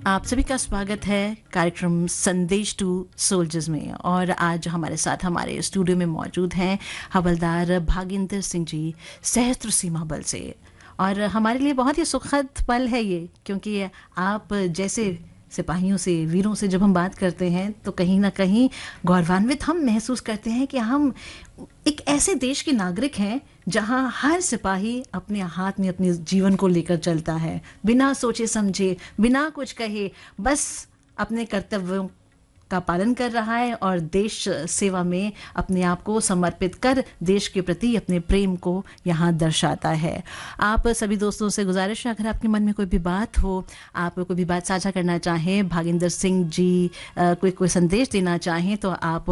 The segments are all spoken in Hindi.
आप सभी का स्वागत है कार्यक्रम संदेश टू सोल्जर्स में। और आज हमारे साथ हमारे स्टूडियो में मौजूद हैं हवलदार भागेंद्र सिंह जी, सशस्त्र सीमा बल से। और हमारे लिए बहुत ही सुखद पल है ये, क्योंकि आप जैसे सिपाहियों से, वीरों से जब हम बात करते हैं तो कहीं ना कहीं गौरवान्वित हम महसूस करते हैं कि हम एक ऐसे देश के नागरिक हैं जहां हर सिपाही अपने हाथ में अपने जीवन को लेकर चलता है, बिना सोचे समझे, बिना कुछ कहे, बस अपने कर्तव्यों का पालन कर रहा है और देश सेवा में अपने आप को समर्पित कर देश के प्रति अपने प्रेम को यहाँ दर्शाता है। आप सभी दोस्तों से गुजारिश है, अगर आपके मन में कोई भी बात हो, आप कोई भी बात साझा करना चाहें, भागेंद्र सिंह जी कोई संदेश देना चाहें, तो आप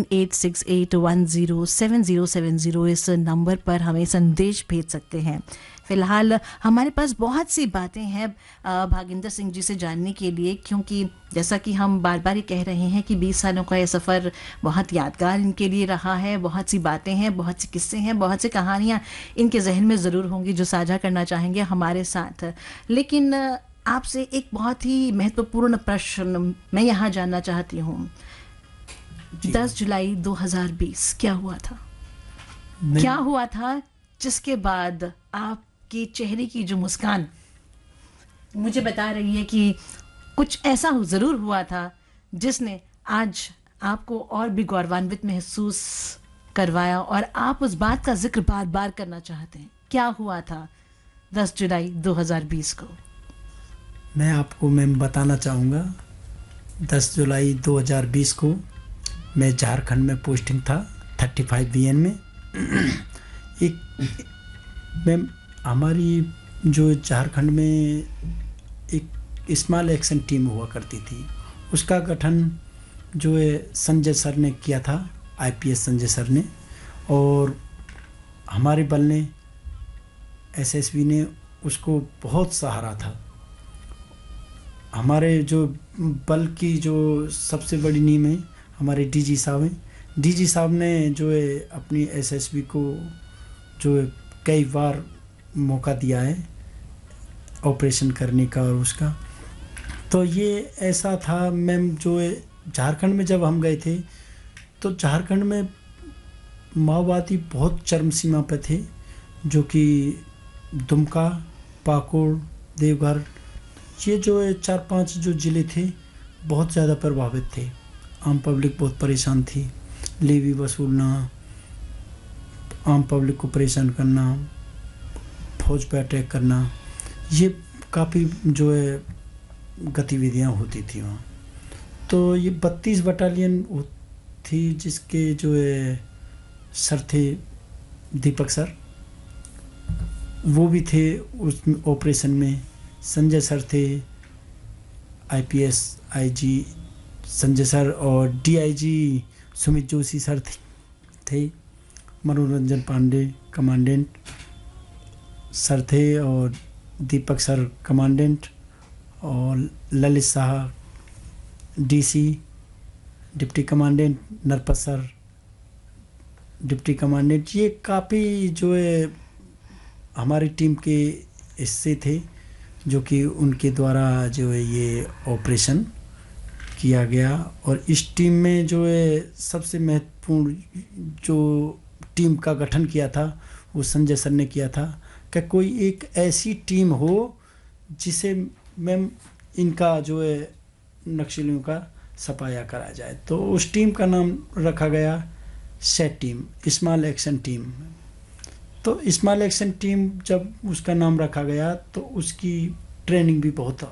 9868107070 इस नंबर पर हमें संदेश भेज सकते हैं। फ़िलहाल हमारे पास बहुत सी बातें हैं भागेंद्र सिंह जी से जानने के लिए, क्योंकि जैसा कि हम बार बार ही कह रहे हैं कि 20 सालों का ये सफ़र बहुत यादगार इनके लिए रहा है। बहुत सी बातें हैं, बहुत से किस्से हैं, बहुत सी कहानियाँ इनके जहन में ज़रूर होंगी जो साझा करना चाहेंगे हमारे साथ। लेकिन आपसे एक बहुत ही महत्वपूर्ण प्रश्न मैं यहाँ जानना चाहती हूँ। 10 जुलाई 2020 क्या हुआ था? क्या हुआ था जिसके बाद आपके चेहरे की जो मुस्कान मुझे बता रही है कि कुछ ऐसा ज़रूर हुआ था जिसने आज आपको और भी गौरवान्वित महसूस करवाया और आप उस बात का जिक्र बार बार करना चाहते हैं। क्या हुआ था 10 जुलाई 2020 को? मैं बताना चाहूँगा, 10 जुलाई 2020 को मैं झारखंड में पोस्टिंग था 35 BN में। हमारी जो झारखंड में एक स्मॉल एक्शन टीम हुआ करती थी, उसका गठन जो है संजय सर ने किया था, IPS संजय सर ने, और हमारे बल ने, SSB ने उसको बहुत सहारा था। हमारे जो बल की जो सबसे बड़ी नींव है हमारे DG साहब हैं। DG साहब ने जो है अपनी SSB को जो है कई बार मौका दिया है ऑपरेशन करने का, और उसका तो ये ऐसा था मैम, जो है झारखंड में जब हम गए थे तो झारखंड में माओवादी बहुत चरम सीमा पे थे, जो कि दुमका, पाकुड़, देवघर, ये जो है 4-5 जो ज़िले थे बहुत ज़्यादा प्रभावित थे। आम पब्लिक बहुत परेशान थी, लेवी वसूलना, आम पब्लिक को परेशान करना, फौज पे अटैक करना, ये काफ़ी जो है गतिविधियाँ होती थी वहाँ। तो ये 32 बटालियन थी, जिसके जो है सर थे दीपक सर, वो भी थे उस ऑपरेशन में। संजय सर थे, IPS IG संजय सर, और DIG सुमित जोशी सर थे। मनोरंजन पांडे कमांडेंट सर थे, और दीपक सर कमांडेंट, और Lalit Shah DC deputy commandant, Narpat sir deputy commandant. ये काफ़ी जो है हमारी टीम के हिस्से थे, जो कि उनके द्वारा जो है ये ऑपरेशन किया गया। और इस टीम में जो है सबसे महत्वपूर्ण जो टीम का गठन किया था वो संजय सर ने किया था, कि कोई एक ऐसी टीम हो जिसे मैम इनका जो है नक्सलियों का सफाया करा जाए। तो उस टीम का नाम रखा गया set team, small action team. तो स्मॉल एक्शन टीम जब उसका नाम रखा गया तो उसकी ट्रेनिंग भी बहुत